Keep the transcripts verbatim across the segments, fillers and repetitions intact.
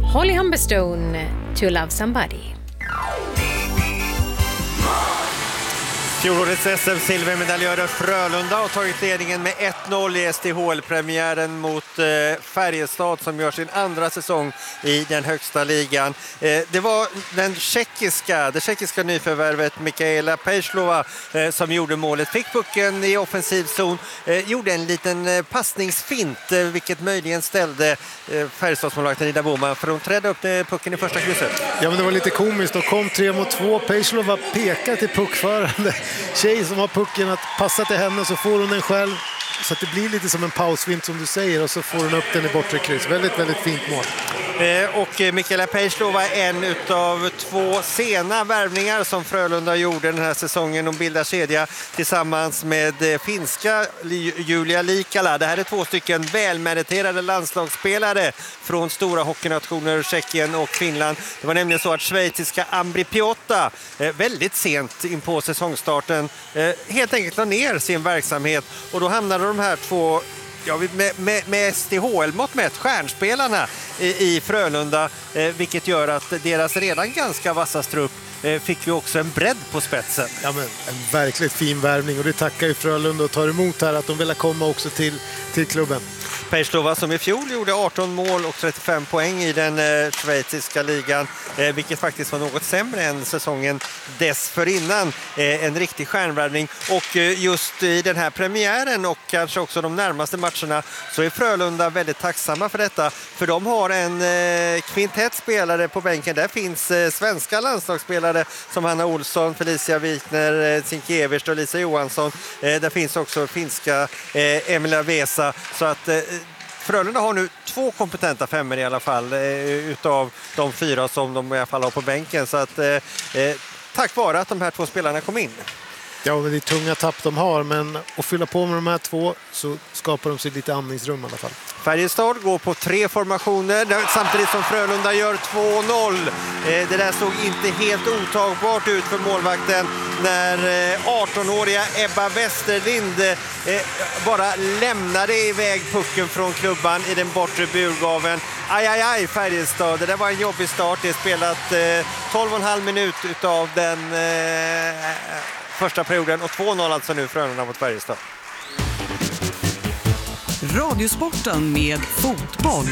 Holly Humberstone, To Love Somebody. Fjolårets S M-silvermedaljörer Frölunda har tagit ledningen med ett noll i S D H L-premiären mot eh, Färjestad som gör sin andra säsong i den högsta ligan. Eh, det var den tjeckiska, det tjeckiska nyförvärvet Mikaela Pejslova eh, som gjorde målet. Fick pucken i offensiv zon, eh, gjorde en liten eh, passningsfint eh, vilket möjligen ställde eh, Färjestadsmålvakten Ida Boman för hon trädde upp eh, pucken i första krysset. Ja, men det var lite komiskt. Och kom tre mot två. Pejslova pekar till puckförande tjej som har pucken att passa till henne, så får hon den själv. Så att det blir lite som en pausvint som du säger, och så får hon upp den i bortre kryss. Väldigt, väldigt fint mål. Eh, och Mikaela Pejslova är en utav två sena värvningar som Frölunda gjorde den här säsongen. Hon bildar kedja tillsammans med eh, finska Julia Likala. Det här är två stycken välmeriterade landslagsspelare från stora hockeynationer Tjeckien och Finland. Det var nämligen så att schweiziska Ambri Piotta eh, väldigt sent in på säsongstarten eh, helt enkelt la ner sin verksamhet, och då hamnade de här två, ja, med, med, med S D H L-mått mätt, stjärnspelarna i, i Frölunda, eh, vilket gör att deras redan ganska vassa trupp eh, fick vi också en bredd på spetsen. Ja, men en verkligt fin värvning, och det tackar ju Frölunda och tar emot här att de vill komma också till, till klubben. Pejslova som i fjol gjorde arton mål och trettiofem poäng i den eh, schweiziska ligan, eh, vilket faktiskt var något sämre än säsongen dessförinnan. Eh, en riktig stjärnvärvning, och eh, just i den här premiären och kanske också de närmaste matcherna så är Frölunda väldigt tacksamma för detta, för de har en eh, kvintett spelare på bänken. Där finns eh, svenska landslagsspelare som Hanna Olsson, Felicia Wikner, eh, Sienkiewicz och Lisa Johansson. Eh, där finns också finska eh, Emilia Vesa, så att eh, Frölunda har nu två kompetenta femmer i alla fall eh, utav de fyra som de i alla fall har på bänken, så att eh, tack vare att de här två spelarna kom in. Ja, men det är tunga tapp de har, men att fylla på med de här två så skapar de sig lite andningsrum i alla fall. Färjestad går på tre formationer samtidigt som Frölunda gör två noll. Det där såg inte helt otagbart ut för målvakten när arton-åriga Ebba Westerlind bara lämnade iväg pucken från klubban i den bortre burgaven. Aj, aj, aj, Färjestad. Det där var en jobbig start. Det är spelat tolv och en halv minut utav den första perioden, och två noll alltså nu Frölunda mot Färjestad. Radiosporten med fotboll.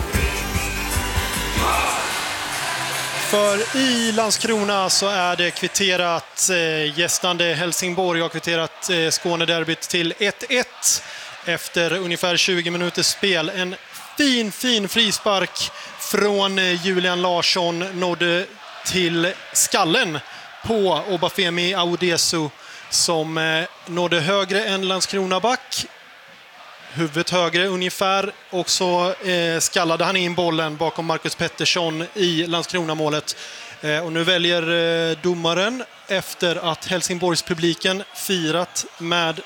För i Landskrona så är det kvitterat. Eh, gästande Helsingborg har kvitterat eh, Skånederbyt till ett ett efter ungefär tjugo minuters spel. En fin, fin frispark från eh, Julian Larsson nådde till skallen på Obafemi Awodesu som eh, nådde högre än Landskrona back. Huvudet högre ungefär, och så eh, skallade han in bollen bakom Marcus Pettersson i Landskrona-målet. Eh, och nu väljer eh, domaren, efter att Helsingborgs publiken firat med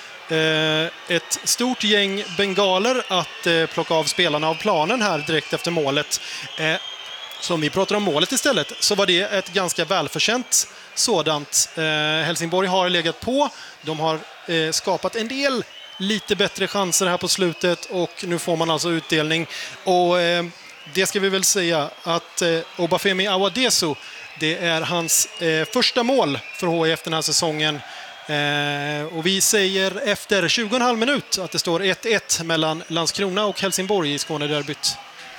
eh, ett stort gäng bengaler, att eh, plocka av spelarna av planen här direkt efter målet. Eh, som vi pratar om målet istället, så var det ett ganska välförtjänt sådant. Eh, Helsingborg har legat på, de har eh, skapat en del lite bättre chanser här på slutet, och nu får man alltså utdelning. Och eh, det ska vi väl säga att eh, Obafemi Awodesu, det är hans eh, första mål för H I F den här säsongen. Eh, och vi säger efter tjugo och en halv minut att det står ett ett mellan Landskrona och Helsingborg i Skånederbyt.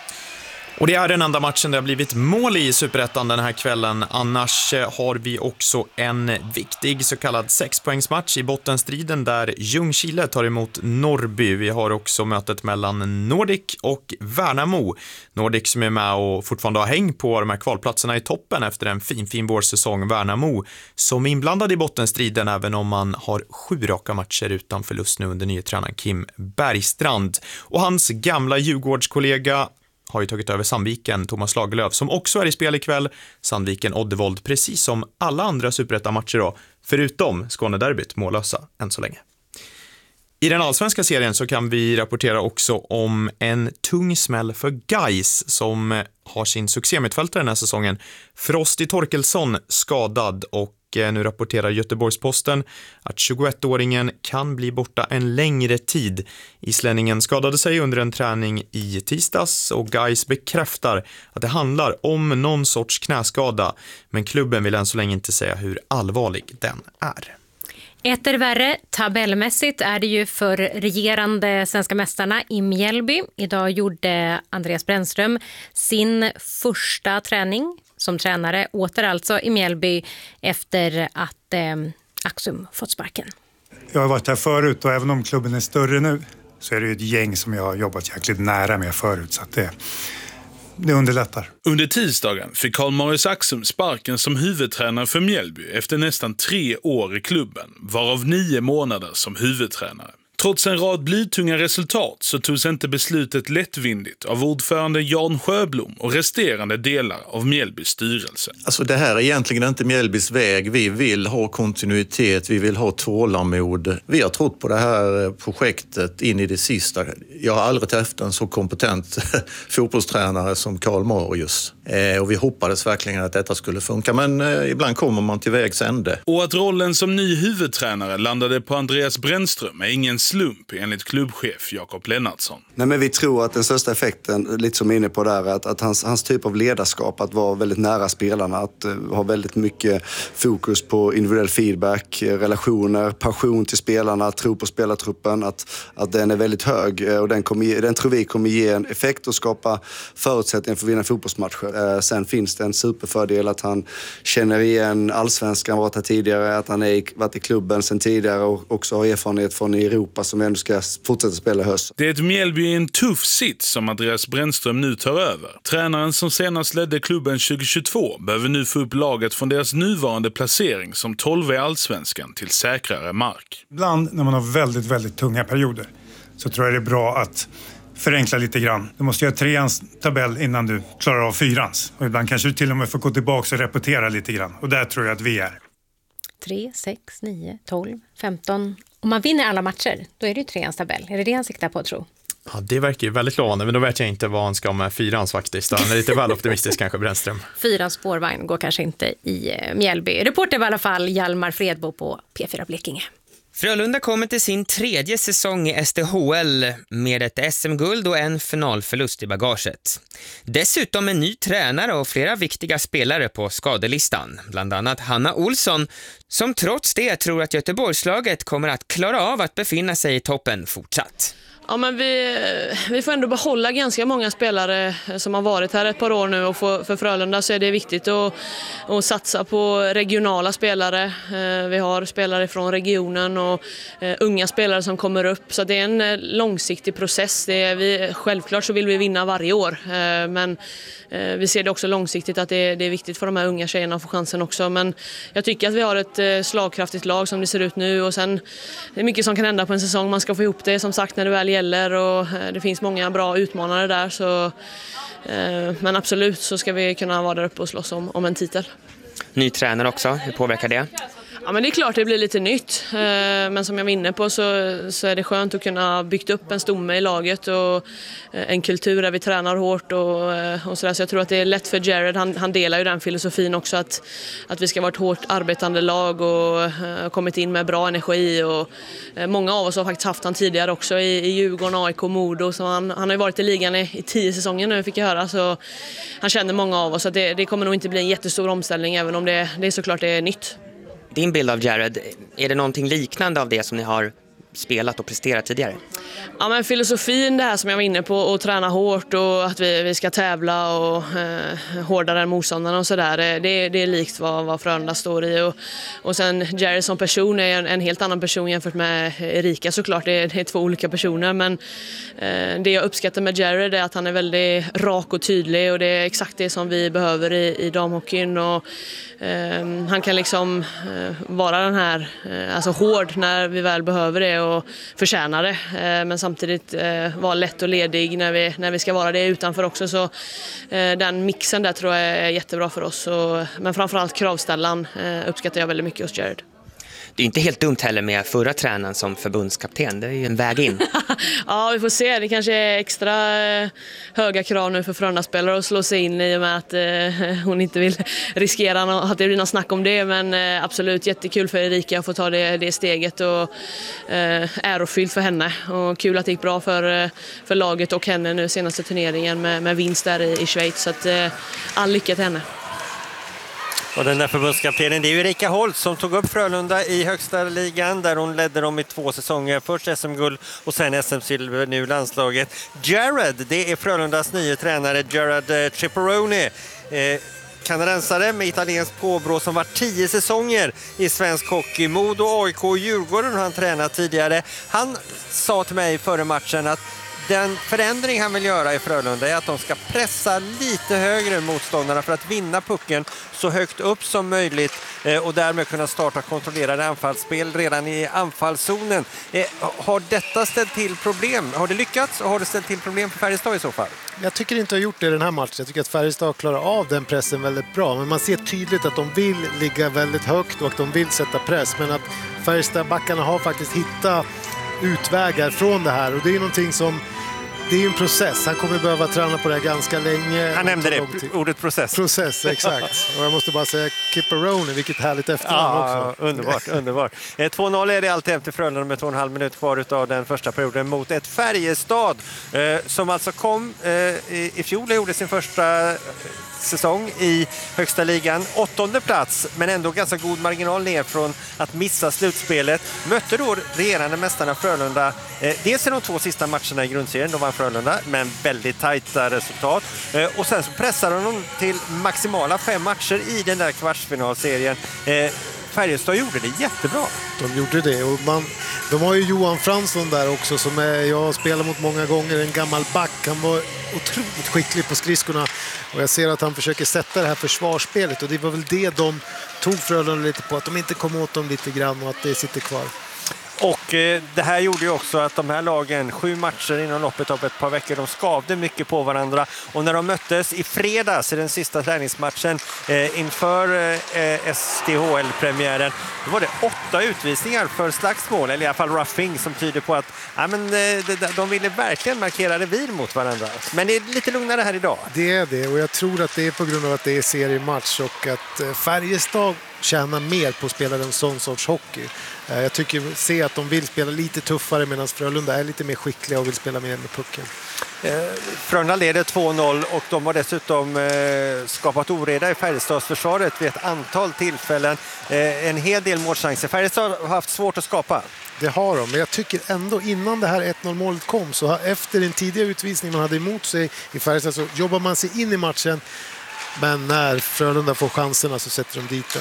Och det är den enda matchen det har blivit mål i Superettan den här kvällen. Annars har vi också en viktig så kallad sexpoängsmatch i bottenstriden där Ljungskile tar emot Norrby. Vi har också mötet mellan Nordic och Värnamo. Nordic som är med och fortfarande har häng på de här kvalplatserna i toppen efter en fin fin vårsäsong. Värnamo som är inblandad i bottenstriden även om man har sju raka matcher utan förlust nu under nye tränaren Kim Bergstrand. Och hans gamla Djurgårdskollega har ju tagit över Sandviken, Thomas Lagerlöf, som också är i spel ikväll. Sandviken Oddevold, precis som alla andra Superettan-matcher då, förutom Skånederbyt, mållösa än så länge. I den allsvenska serien så kan vi rapportera också om en tung smäll för Gais som har sin succémittfältare den här säsongen. Frosti Torkelsson skadad, och och nu rapporterar Göteborgs-Posten att tjugoettåringen kan bli borta en längre tid. Islänningen skadade sig under en träning i tisdags och Gais bekräftar att det handlar om någon sorts knäskada, men klubben vill än så länge inte säga hur allvarlig den är. Etter värre, tabellmässigt är det ju för regerande svenska mästarna i Mjällby. Idag gjorde Andreas Brännström sin första träning som tränare åter alltså i Mjällby efter att eh, Axum fått sparken. Jag har varit här förut och även om klubben är större nu så är det ju ett gäng som jag har jobbat jäkligt nära med förut, så att det, det underlättar. Under tisdagen fick Karl-Marius Axum sparken som huvudtränare för Mjällby efter nästan tre år i klubben, varav nio månader som huvudtränare. Trots en rad blytunga resultat så togs inte beslutet lättvindigt av ordförande Jan Sjöblom och resterande delar av Mjällbys styrelse. Alltså det här är egentligen inte Mjällbys väg. Vi vill ha kontinuitet, vi vill ha tålamod. Vi har trott på det här projektet in i det sista. Jag har aldrig träffat en så kompetent fotbollstränare som Karl-Marius. Eh, och vi hoppades verkligen att detta skulle funka, men eh, ibland kommer man till vägs ände. Och att rollen som ny huvudtränare landade på Andreas Brännström är ingen slump enligt klubbchef Jakob Lennartsson. Nej, men vi tror att den största effekten, lite som inne på där, att, att hans, hans typ av ledarskap, att vara väldigt nära spelarna, att uh, ha väldigt mycket fokus på individuell feedback, relationer, passion till spelarna, tro på spelartruppen, att, att den är väldigt hög uh, och den, kommer, den tror vi kommer ge en effekt och skapa förutsättningar för att vinna fotbollsmatcher. Uh, sen finns det en superfördel att han känner igen allsvenskan, varit här tidigare, att han är varit i klubben sen tidigare och också har erfarenhet från Europa som ändå ska fortsätta spela i höst. Det är ett Mjällby i en tuff sits som Andreas Brännström nu tar över. Tränaren som senast ledde klubben tjugohundratjugotvå behöver nu få upp laget från deras nuvarande placering som tolv i allsvenskan till säkrare mark. Ibland när man har väldigt, väldigt tunga perioder så tror jag det är bra att förenkla lite grann. Du måste göra treans tabell innan du klarar av fyrans. Och ibland kanske du till och med får gå tillbaka och repetera lite grann. Och där tror jag att vi är. tre, sex, nio, tolv, femton. Om man vinner alla matcher, då är det ju treans tabell. Är det det han siktar på, tro? Ja, det verkar ju väldigt lovande, men då vet jag inte vad han ska med fyrans faktiskt. Han är lite väl optimistisk kanske, Brännström. Fyrans spårvagn går kanske inte i Mjällby. Reporter var i alla fall Hjalmar Fredbo på P fyra Blekinge. Frölunda kommer till sin tredje säsong i S D H L med ett S M-guld och en finalförlust i bagaget. Dessutom en ny tränare och flera viktiga spelare på skadelistan. Bland annat Hanna Olsson, som trots det tror att Göteborgslaget kommer att klara av att befinna sig i toppen fortsatt. Ja, men vi, vi får ändå behålla ganska många spelare som har varit här ett par år nu, och för, för Frölunda så är det viktigt att, att satsa på regionala spelare. Vi har spelare från regionen och unga spelare som kommer upp, så det är en långsiktig process. Det är vi, självklart så vill vi vinna varje år, men vi ser det också långsiktigt att det är, det är viktigt för de här unga tjejerna att få chansen också. Men jag tycker att vi har ett slagkraftigt lag som det ser ut nu, och sen det är mycket som kan hända på en säsong. Man ska få ihop det som sagt när det väl gäller, och det finns många bra utmanare där, så, men absolut så ska vi kunna vara där uppe och slåss om, om en titel. Ny tränare också, hur påverkar det? Ja, men det är klart det blir lite nytt, men som jag var inne på så, så är det skönt att kunna bygga upp en stomme i laget och en kultur där vi tränar hårt och, och sådär. Så jag tror att det är lätt för Jared, han, han delar ju den filosofin också, att, att vi ska vara ett hårt arbetande lag och uh, kommit in med bra energi, och uh, många av oss har faktiskt haft han tidigare också i, i Djurgården, A I K, Modo, så han, han har ju varit i ligan i, i tio säsonger nu, fick jag höra, så han känner många av oss, så det, det kommer nog inte bli en jättestor omställning, även om det, det är såklart det är nytt. Din bild av Jared, är det någonting liknande av det som ni har spelat och presterat tidigare? Ja, men filosofin, det här som jag var inne på, att träna hårt och att vi, vi ska tävla och eh, hårdare än motståndarna och sådär, det, det är likt vad, vad Frölunda står i, och, och sen Jared som person är en, en helt annan person jämfört med Erika, såklart, det är, det är två olika personer, men eh, det jag uppskattar med Jared är att han är väldigt rak och tydlig, och det är exakt det som vi behöver i, i damhockeyn, och eh, han kan liksom eh, vara den här, eh, alltså hård när vi väl behöver det och förtjänar det, eh, men samtidigt eh, vara lätt och ledig när vi, när vi ska vara det utanför också, så eh, den mixen där tror jag är jättebra för oss, och, men framförallt kravställan eh, uppskattar jag väldigt mycket hos Jared. det är inte helt dumt heller med förra tränaren som förbundskapten. Det är ju en väg in. Ja, vi får se. Det kanske är extra höga krav nu för Frölunda-spelare att slå sig in i och med att eh, hon inte vill riskera att det blir något snack om det. Men eh, absolut jättekul för Erika att få ta det, det steget och eh, ärofyllt för henne. Och kul att det gick bra för, för laget och henne nu senaste turneringen med, med vinst där i, i Schweiz. Så att, eh, all lycka till henne. Och den där förbundskaptenen, det är ju Erika Holtz som tog upp Frölunda i högsta ligan där hon ledde dem i två säsonger. Först S M-guld och sen S M-silver, nu landslaget. Jared, det är Frölundas nya tränare, Jared Ciparone. Eh, kanadensare med italienskt påbrå som var tio säsonger i svensk hockey. Modo, A I K och Djurgården har han tränat tidigare. Han sa till mig före matchen att den förändring han vill göra i Frölunda är att de ska pressa lite högre motståndarna för att vinna pucken så högt upp som möjligt och därmed kunna starta kontrollerade anfallsspel redan i anfallszonen. Har detta ställt till problem? Har det lyckats och har det ställt till problem för Färjestad i så fall? Jag tycker inte att jag har gjort det i den här matchen. Jag tycker att Färjestad klarar av den pressen väldigt bra. Men man ser tydligt att de vill ligga väldigt högt och att de vill sätta press. Men att Färjestad-backarna har faktiskt hittat utvägar från det här. Och det är någonting som... Det är ju en process. Han kommer behöva träna på det här ganska länge. Han nämnde det, ordet process. Process, exakt. Och jag måste bara säga Ciparone, vilket härligt efternamn ja, också. Underbart, underbart. två noll är det alltid hem till Frölunda med två och en halv minut kvar av den första perioden mot ett Färjestad eh, som alltså kom eh, i, i fjol och gjorde sin första eh, säsong i högsta ligan. Åttonde plats, men ändå ganska god marginal ner från att missa slutspelet. Mötte då regerande mästarna Frölunda. Eh, dels i de två sista matcherna i grundserien, då var Frölunda, men väldigt tajta resultat. Eh, och sen så pressade de till maximala fem matcher i den där kvartsfinalserien. Eh, Färjestad gjorde det jättebra. De gjorde det och man, de har ju Johan Fransson där också som är, jag har spelat mot många gånger, en gammal back. Han var otroligt skicklig på skridskorna och jag ser att han försöker sätta det här försvarsspelet och det var väl det de tog Frölunda lite på, att de inte kom åt dem lite grann och att det sitter kvar. Och eh, det här gjorde ju också att de här lagen, sju matcher inom loppet av ett par veckor, de skavde mycket på varandra. Och när de möttes i fredags i den sista träningsmatchen eh, inför eh, S D H L-premiären, då var det åtta utvisningar för slagsmål, eller i alla fall roughing, som tyder på att ja, men, eh, de ville verkligen markera revir mot varandra. Men det är lite lugnare här idag. Det är det, och jag tror att det är på grund av att det är seriematch och att eh, Färjestad tjänar mer på att spela en sån sorts hockey. Jag tycker se att de vill spela lite tuffare medan Frölunda är lite mer skickliga och vill spela mer med pucken. Frölunda leder två noll och de har dessutom eh, skapat oreda i Färjestadsförsvaret vid ett antal tillfällen. Eh, en hel del målchanser. Färjestad har haft svårt att skapa. Det har de, men jag tycker ändå innan det här ett noll-målet kom så efter en tidigare utvisning man hade emot sig i Färjestad så jobbar man sig in i matchen. Men när Frölunda får chanserna så sätter de dit den.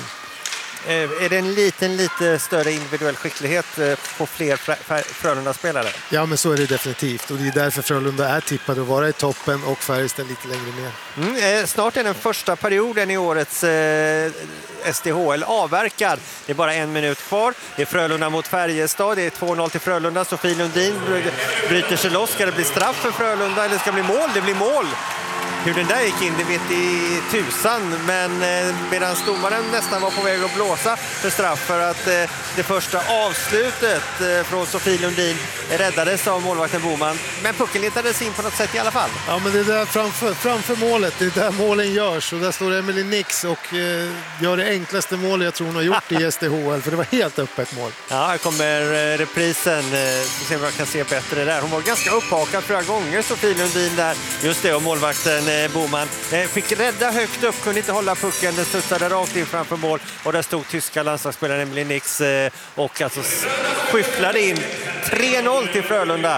Är det en liten, lite större individuell skicklighet på fler Frölunda-spelare? Ja, men så är det definitivt. Och det är därför Frölunda är tippade att vara i toppen och Färjestad lite längre ner. Mm, snart är den första perioden i årets eh, S D H L avverkar. Det är bara en minut kvar. Det är Frölunda mot Färjestad. Det är två noll till Frölunda. Sofie Lundin bryter sig loss. Ska det bli straff för Frölunda eller ska det bli mål? Det blir mål. Hur den där gick in, det vet i tusan, men eh, medan domaren nästan var på väg att blåsa för straff för att eh, det första avslutet eh, från Sofie Lundin räddades av målvakten Boman, men pucken letades in på något sätt i alla fall. Ja, men det är där framför, framför målet, det är där målen görs och där står Emily Nix och eh, gör det enklaste målet jag tror hon har gjort i S D H L, för det var helt öppet mål. Ja, här kommer eh, reprisen, eh, vi ser om jag kan se bättre där. Hon var ganska upphakad flera gånger, Sofie Lundin där, just det, och målvakten Boman fick rädda högt upp, kunde inte hålla pucken, den studsade rakt in framför mål och där stod tyska landslagsspelaren Emily Nix och alltså skyfflade in tre noll till Frölunda.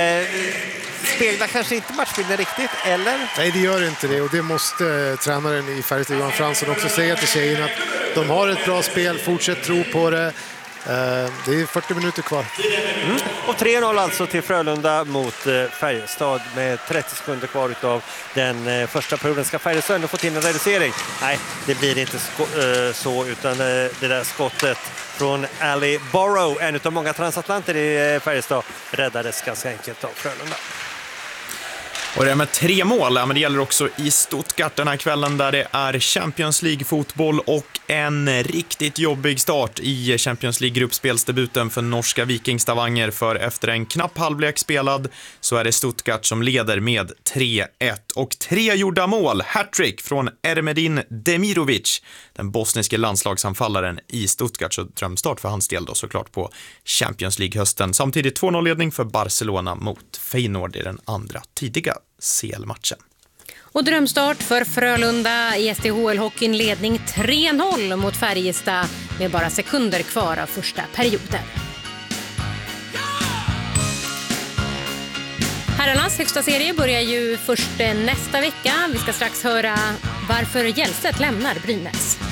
Speglar kanske inte matchbilden riktigt, eller? Nej, det gör inte det och det måste tränaren i Färjestad Johan Fransson också säga till tjejerna att de har ett bra spel, fortsätt tro på det. Det är fyrtio minuter kvar. Mm. Och tre noll alltså till Frölunda mot Färjestad med trettio sekunder kvar av den första perioden. Ska Färjestad ändå få till en reducering? Nej, det blir inte så, utan det där skottet från Ali Borrow, en av många transatlanter i Färjestad, räddades ganska enkelt av Frölunda. Och det med tre mål, ja, men det gäller också i Stuttgart den här kvällen där det är Champions League-fotboll och en riktigt jobbig start i Champions League-gruppspelsdebuten för norska Viking Stavanger. För efter en knapp halvlek spelad så är det Stuttgart som leder med tre ett. Och tre gjorda mål, hattrick från Ermedin Demirovic, den bosniske landslagsanfallaren i Stuttgart. Så drömstart för hans del då såklart på Champions League-hösten. Samtidigt två noll ledning för Barcelona mot Feyenoord i den andra tidiga C L-matchen. Och drömstart för Frölunda i S D H L-hockeyn, ledning tre noll mot Färjestad med bara sekunder kvar av första perioden. Herrarnas högsta serie börjar ju först nästa vecka. Vi ska strax höra varför Hjälset lämnar Brynäs.